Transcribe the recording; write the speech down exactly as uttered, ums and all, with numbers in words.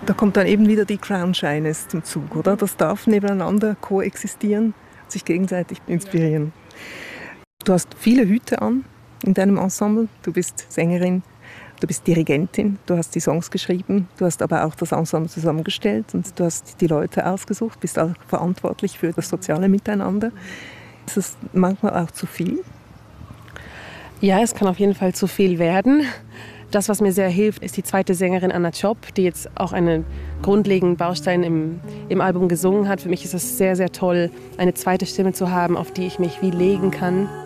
Da kommt dann eben wieder die Crown Shyness zum Zug, oder? Das darf nebeneinander koexistieren, sich gegenseitig inspirieren. Du hast viele Hüte an in deinem Ensemble. Du bist Sängerin, du bist Dirigentin, du hast die Songs geschrieben, du hast aber auch das Ensemble zusammengestellt und du hast die Leute ausgesucht, bist auch verantwortlich für das soziale Miteinander. Ist es manchmal auch zu viel? Ja, es kann auf jeden Fall zu viel werden. Das, was mir sehr hilft, ist die zweite Sängerin Anna Chop, die jetzt auch einen grundlegenden Baustein im, im Album gesungen hat. Für mich ist es sehr, sehr toll, eine zweite Stimme zu haben, auf die ich mich wie legen kann.